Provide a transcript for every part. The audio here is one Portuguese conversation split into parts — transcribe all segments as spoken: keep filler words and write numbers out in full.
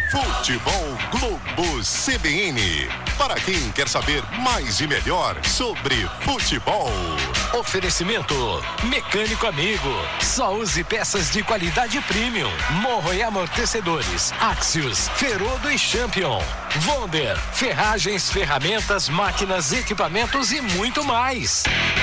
Futebol Globo C B N. Para quem quer saber mais e melhor sobre futebol. Oferecimento Mecânico Amigo. Só use peças de qualidade premium. Morro e amortecedores. Axios, Ferodo e Champion. Wonder, ferragens, ferramentas, máquinas, equipamentos e muito mais.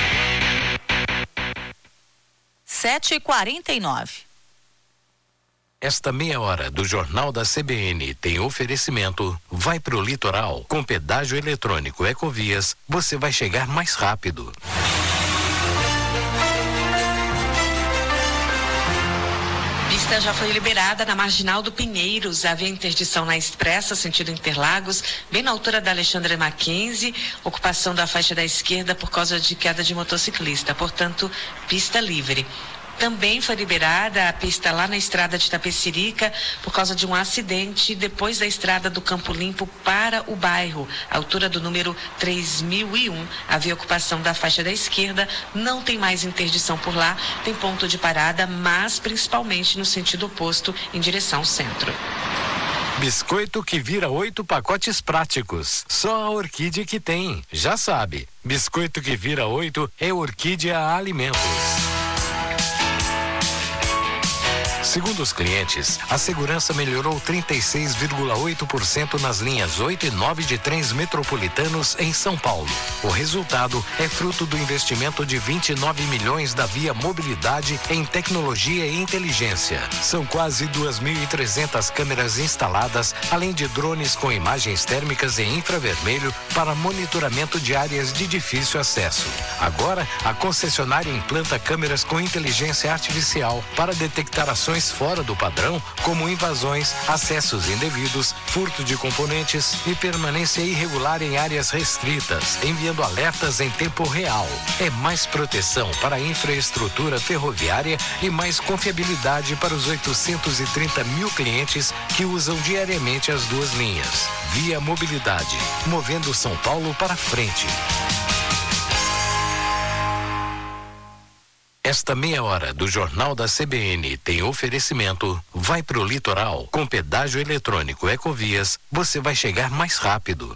sete e quarenta e nove. Esta meia hora do Jornal da C B N tem oferecimento. Vai pro litoral. Com pedágio eletrônico Ecovias, você vai chegar mais rápido. Pista já foi liberada na Marginal do Pinheiros. Havia interdição na Expressa, sentido Interlagos, bem na altura da Alexandre Mackenzie. Ocupação da faixa da esquerda por causa de queda de motociclista. Portanto, pista livre. Também foi liberada a pista lá na estrada de Itapecerica por causa de um acidente depois da estrada do Campo Limpo para o bairro, altura do número três mil e um. Havia ocupação da faixa da esquerda, não tem mais interdição por lá, tem ponto de parada, mas principalmente no sentido oposto, em direção ao centro. Biscoito que vira oito pacotes práticos. Só a Orquídea que tem. Já sabe, biscoito que vira oito é Orquídea Alimentos. Segundo os clientes, a segurança melhorou trinta e seis vírgula oito por cento nas linhas oito e nove de trens metropolitanos em São Paulo. O resultado é fruto do investimento de vinte e nove milhões da Via Mobilidade em tecnologia e inteligência. São quase duas mil e trezentas câmeras instaladas, além de drones com imagens térmicas e infravermelho para monitoramento de áreas de difícil acesso. Agora, a concessionária implanta câmeras com inteligência artificial para detectar ações fora do padrão, como invasões, acessos indevidos, furto de componentes e permanência irregular em áreas restritas, enviando alertas em tempo real. É mais proteção para a infraestrutura ferroviária e mais confiabilidade para os oitocentos e trinta mil clientes que usam diariamente as duas linhas. Via Mobilidade, movendo São Paulo para frente. Esta meia hora do Jornal da C B N tem oferecimento. Vai pro litoral. Com pedágio eletrônico Ecovias, você vai chegar mais rápido.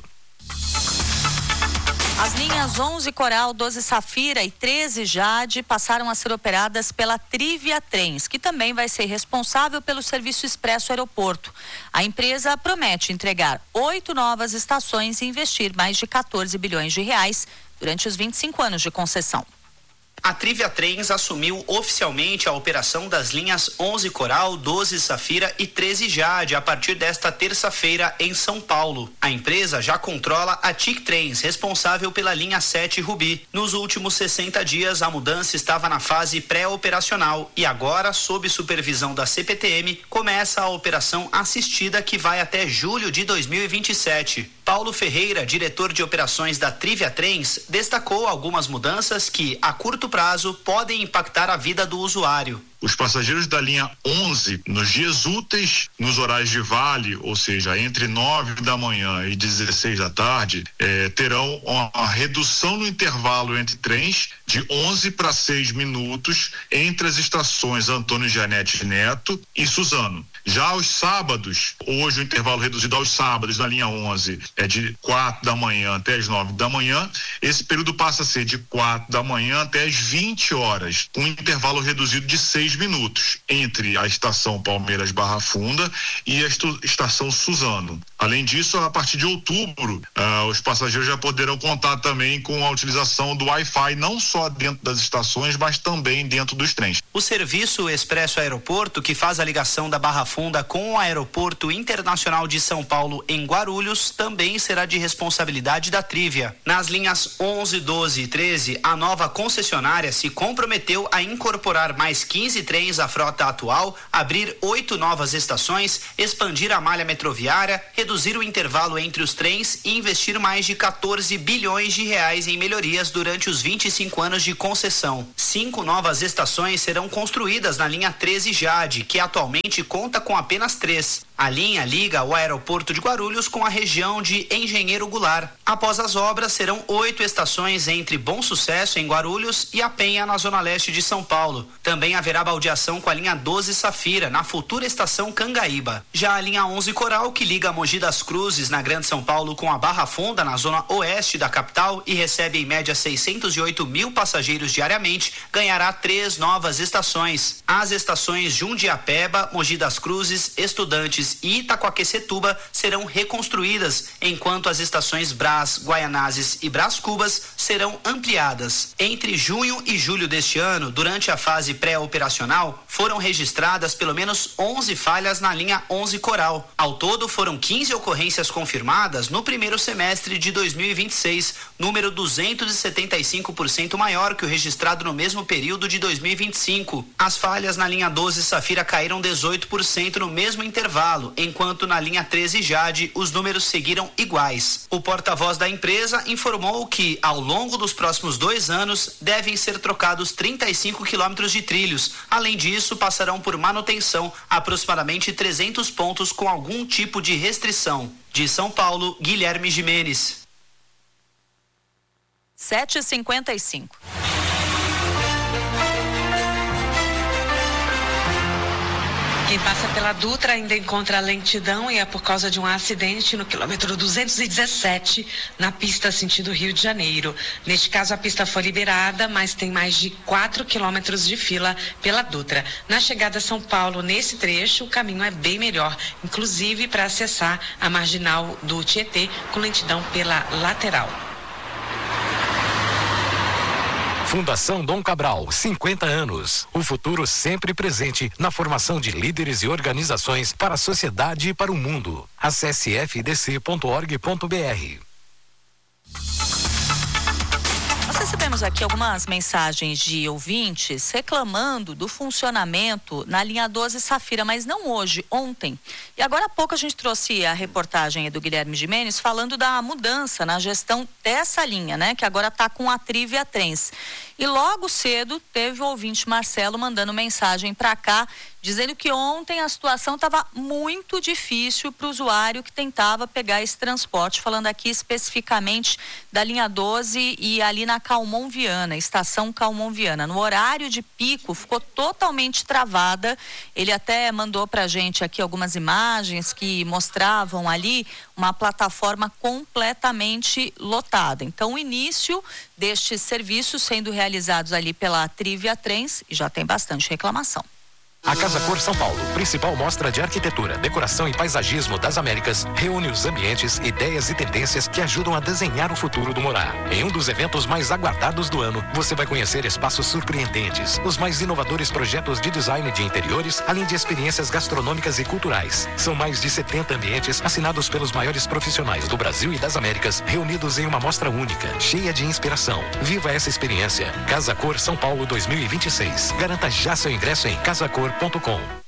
As linhas onze Coral, doze Safira e treze Jade passaram a ser operadas pela Trivia Trens, que também vai ser responsável pelo serviço expresso aeroporto. A empresa promete entregar oito novas estações e investir mais de quatorze bilhões de reais durante os vinte e cinco anos de concessão. A Trivia Trens assumiu oficialmente a operação das linhas onze Coral, doze Safira e treze Jade a partir desta terça-feira em São Paulo. A empresa já controla a T I C Trens, responsável pela linha sete Rubi. Nos últimos sessenta dias, a mudança estava na fase pré-operacional e agora, sob supervisão da C P T M, começa a operação assistida que vai até julho de dois mil e vinte e sete. Paulo Ferreira, diretor de operações da Trivia Trens, destacou algumas mudanças que, a curto prazo, podem impactar a vida do usuário. Os passageiros da linha onze, nos dias úteis, nos horários de vale, ou seja, entre nove da manhã e dezesseis da tarde, eh, terão uma redução no intervalo entre trens de onze para seis minutos entre as estações Antônio Janete Neto e Suzano. Já aos sábados, hoje o intervalo reduzido aos sábados na linha onze é de quatro da manhã até as nove da manhã. Esse período passa a ser de quatro da manhã até as vinte horas, com um intervalo reduzido de seis minutos entre a estação Palmeiras Barra Funda e a estação Suzano. Além disso, a partir de outubro, ah, os passageiros já poderão contar também com a utilização do Wi-Fi, não só dentro das estações, mas também dentro dos trens. O serviço Expresso Aeroporto, que faz a ligação da Barra Funda com o Aeroporto Internacional de São Paulo em Guarulhos, também será de responsabilidade da Trivia. Nas linhas onze, doze e treze, a nova concessionária se comprometeu a incorporar mais quinze trens à frota atual, abrir oito novas estações, expandir a malha metroviária, reduzir reduzir o intervalo entre os trens e investir mais de quatorze bilhões de reais em melhorias durante os vinte e cinco anos de concessão. Cinco novas estações serão construídas na linha treze Jade, que atualmente conta com apenas três. A linha liga o aeroporto de Guarulhos com a região de Engenheiro Goulart. Após as obras, serão oito estações entre Bom Sucesso, em Guarulhos, e a Penha, na zona leste de São Paulo. Também haverá baldeação com a linha doze Safira, na futura estação Cangaíba. Já a linha onze Coral, que liga Mogi das Cruzes, na Grande São Paulo, com a Barra Funda, na zona oeste da capital, e recebe em média seiscentos e oito mil passageiros diariamente, ganhará três novas estações. As estações Jundiapeba, Mogi das Cruzes, Estudantes e Itacoaquecetuba serão reconstruídas, enquanto as estações Brás, Guaianazes e Brás Cubas serão ampliadas. Entre junho e julho deste ano, durante a fase pré-operacional, foram registradas pelo menos onze falhas na linha onze Coral. Ao todo, foram quinze ocorrências confirmadas no primeiro semestre de dois mil e vinte e seis, número duzentos e setenta e cinco por cento maior que o registrado no mesmo período de dois mil e vinte e cinco. As falhas na linha doze Safira caíram dezoito por cento no mesmo intervalo, enquanto na linha treze Jade os números seguiram iguais. O porta-voz da empresa informou que, ao longo dos próximos dois anos, devem ser trocados trinta e cinco quilômetros de trilhos. Além disso, passarão por manutenção aproximadamente trezentos pontos com algum tipo de restrição. De São Paulo, Guilherme Gimenez. sete e cinquenta e cinco. Quem passa pela Dutra ainda encontra lentidão e é por causa de um acidente no quilômetro duzentos e dezessete, na pista sentido Rio de Janeiro. Neste caso, a pista foi liberada, mas tem mais de quatro quilômetros de fila pela Dutra. Na chegada a São Paulo, nesse trecho, o caminho é bem melhor, inclusive para acessar a marginal do Tietê, com lentidão pela lateral. Fundação Dom Cabral, cinquenta anos. O futuro sempre presente na formação de líderes e organizações para a sociedade e para o mundo. Acesse f d c ponto org ponto b r. Nós recebemos aqui algumas mensagens de ouvintes reclamando do funcionamento na linha doze Safira, mas não hoje, ontem. E agora há pouco a gente trouxe a reportagem do Guilherme Gimenez falando da mudança na gestão dessa linha, né? Que agora está com a Trivia Trens. E logo cedo teve o ouvinte Marcelo mandando mensagem para cá, dizendo que ontem a situação estava muito difícil para o usuário que tentava pegar esse transporte, falando aqui especificamente da linha doze e ali na Calmon Viana, estação Calmon Viana. No horário de pico ficou totalmente travada. Ele até mandou para a gente aqui algumas imagens que mostravam ali uma plataforma completamente lotada. Então, o início destes serviços sendo realizados ali pela Trivia Trens, e já tem bastante reclamação. A Casa Cor São Paulo, principal mostra de arquitetura, decoração e paisagismo das Américas, reúne os ambientes, ideias e tendências que ajudam a desenhar o futuro do morar. Em um dos eventos mais aguardados do ano, você vai conhecer espaços surpreendentes, os mais inovadores projetos de design de interiores, além de experiências gastronômicas e culturais. São mais de setenta ambientes assinados pelos maiores profissionais do Brasil e das Américas, reunidos em uma mostra única, cheia de inspiração. Viva essa experiência. Casa Cor São Paulo dois mil e vinte e seis. Garanta já seu ingresso em casa cor ponto com.